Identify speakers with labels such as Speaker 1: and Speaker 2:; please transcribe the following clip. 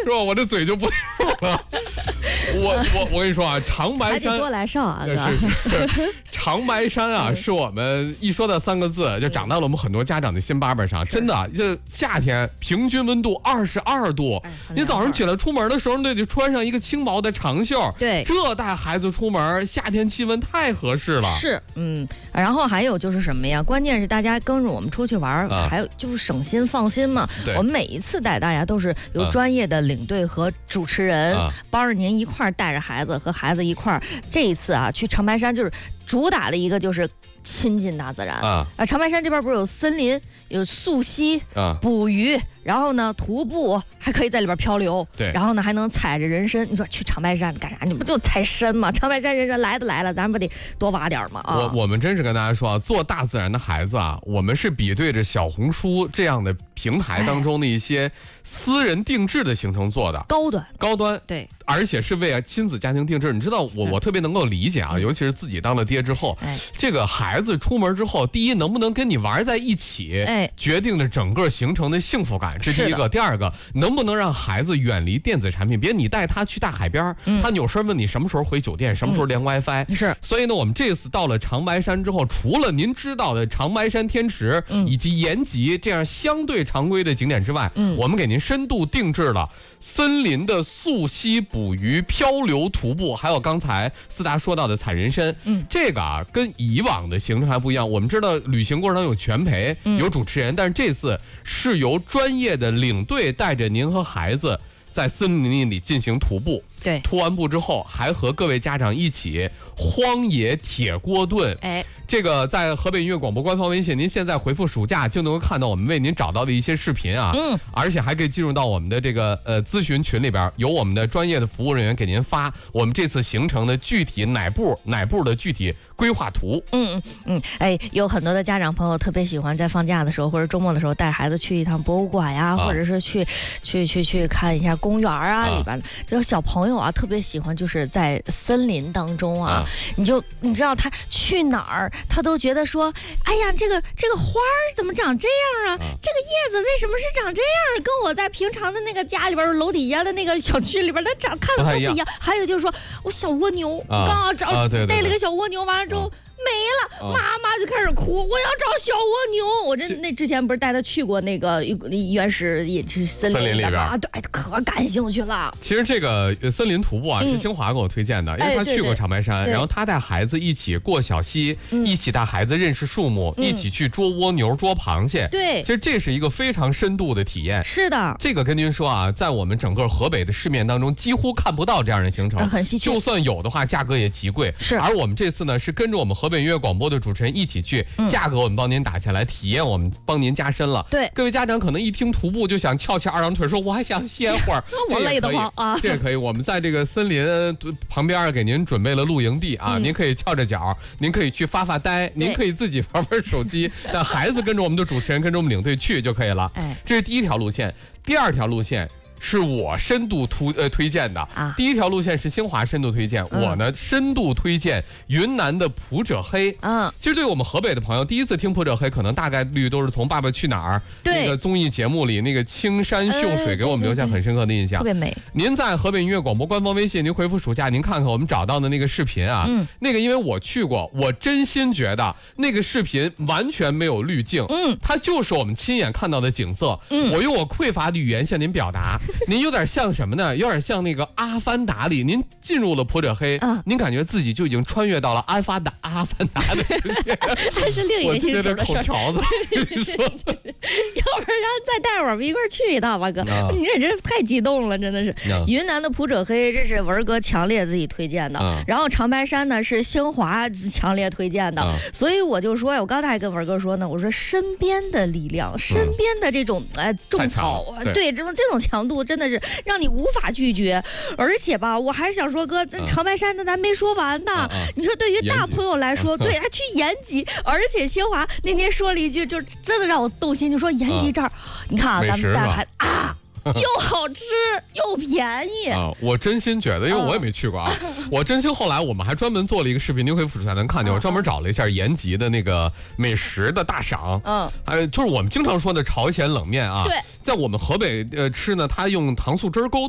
Speaker 1: 说，我这嘴就不溜了。我跟你说啊，长白山
Speaker 2: 还得多来少啊，哥。
Speaker 1: 是长白山啊，是我们一说到3个字就长到了我们很多家长的心巴巴上。真的，这夏天平均温度22度，你早上起来出门的时候，得穿上一个轻薄的长袖。
Speaker 2: 对，
Speaker 1: 这带孩子出门，夏天气温太合适了。
Speaker 2: 是，然后还有就是什么呀？关键是大家跟着我们出去玩，还有就是省心放心嘛。我们每一次带大家都是由专业的领队和主持人帮着您一块儿带着孩子和孩子一块儿。这一次啊，去长白山就是主打的一个就是亲近大自然长白山这边不是有森林、有溯溪捕鱼，然后呢徒步，还可以在里边漂流，
Speaker 1: 对，
Speaker 2: 然后呢还能踩着人参。你说去长白山干啥？你不就踩参吗？长白山人参来都来了，咱不得多挖点吗？
Speaker 1: 我们真是跟大家说啊，做大自然的孩子啊，我们是比对着小红书这样的平台当中的一些私人定制的行程做的高端，
Speaker 2: 对，
Speaker 1: 而且是为亲子家庭定制。你知道我特别能够理解啊，尤其是自己当了爹之后，这个孩子出门之后，第一能不能跟你玩在一起，决定着整个行程的幸福感，这是第一个。第二个，能不能让孩子远离电子产品？别你带他去大海边，他有事问你什么时候回酒店，什么时候连 WiFi。
Speaker 2: 是，
Speaker 1: 所以呢，我们这次到了长白山之后，除了您知道的长白山天池以及延吉这样相对常规的景点之外，我们给您深度定制了森林的溯溪捕鱼、漂流徒步，还有刚才思达说到的采人参。这个啊跟以往的行程还不一样。我们知道旅行过程中有全陪，有主持人，但是这次是由专业的领队带着您和孩子在森林里进行徒步。
Speaker 2: 对，
Speaker 1: 徒完步之后，还和各位家长一起荒野铁锅炖。这个在河北音乐广播官方微信，您现在回复暑假就能够看到我们为您找到的一些视频啊。而且还可以进入到我们的这个咨询群里边，有我们的专业的服务人员给您发我们这次行程的具体哪步的具体规划图。
Speaker 2: 有很多的家长朋友特别喜欢在放假的时候或者周末的时候带孩子去一趟博物馆呀，或者是去看一下公园啊里边的。这个小朋友啊特别喜欢就是在森林当中啊，你知道他去哪儿他都觉得说，哎呀这个花怎么长这样啊？这个叶子为什么是长这样？跟我在平常的那个家里边楼底下的那个小区里边它看的都不一样。还有就是说我小蜗牛带了个小蜗牛，完了之后没了，妈妈就开始哭，我要找小蜗牛。我之前不是带他去过那个原始也是森林里边啊，对，可感兴趣了。
Speaker 1: 其实这个森林徒步啊，是兴华给我推荐的，因为他去过长白山，然后他带孩子一起过小溪，一起带孩子认识树木，一起去捉蜗牛、捉螃蟹。
Speaker 2: 对，
Speaker 1: 其实这是一个非常深度的体验。
Speaker 2: 是的，
Speaker 1: 这个跟您说啊，在我们整个河北的市面当中，几乎看不到这样的行程，
Speaker 2: 很稀缺。
Speaker 1: 就算有的话，价格也极贵。
Speaker 2: 是，
Speaker 1: 而我们这次呢，是跟着我们河北音乐广播的主持人一起去，价格我们帮您打下来，体验我们帮您加深了。
Speaker 2: 对，
Speaker 1: 各位家长可能一听徒步就想翘起2条腿，说我还想歇会儿，
Speaker 2: 我累得慌啊。
Speaker 1: 这也可以，我们在这个森林旁边给您准备了露营地啊，您可以翘着脚，您可以去发发呆，您可以自己玩玩手机，但孩子跟着我们的主持人，跟着我们领队去就可以了。这是第一条路线。第二条路线是我深度推荐的第一条路线是兴华深度推荐，我呢深度推荐云南的普者黑。其实对我们河北的朋友，第一次听普者黑，可能大概率都是从《爸爸去哪儿》那个综艺节目里那个青山秀水给我们留下很深刻的印象，
Speaker 2: 特别美。
Speaker 1: 您在河北音乐广播官方微信，您回复暑假，您看看我们找到的那个视频啊，那个因为我去过，我真心觉得那个视频完全没有滤镜，它就是我们亲眼看到的景色。我用我匮乏的语言向您表达。您有点像什么呢？有点像那个《阿凡达》里，您进入了普者黑，您感觉自己就已经穿越到了阿凡达的世界，
Speaker 2: 还是另一个星球的
Speaker 1: 口条子。
Speaker 2: 要不然再带我们一块去一趟吧，哥，你这真是太激动了，真的是。云南的普者黑，这是文哥强烈自己推荐的，然后长白山呢是兴华强烈推荐的，所以我就说呀，我刚才还跟文哥说呢，我说身边的力量，身边的这种种草，对这种强度真的是让你无法拒绝。而且吧，我还想说，哥，长白山的咱没说完呢。你说对于大朋友来说，对，他去延吉，而且兴华那天说了一句，就真的让我动心，就说延吉这儿，你看啊，咱们带孩子又好吃又便宜
Speaker 1: 我真心觉得，因为我也没去过啊，我真心后来我们还专门做了一个视频，您回复才能看见，我专门找了一下延吉的那个美食的大赏，就是我们经常说的朝鲜冷面啊，
Speaker 2: 对，
Speaker 1: 在我们河北吃呢，它用糖醋汁儿勾